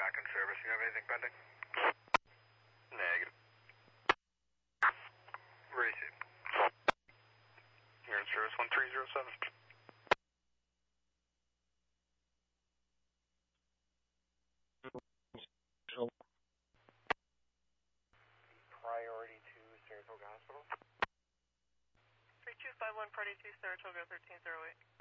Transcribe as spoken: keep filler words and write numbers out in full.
back in service. You have anything pending? Negative. Receive. You're in service one three zero seven. Priority to Saratoga Hospital. three two five one, Priority two, Saratoga, thirteen oh eight.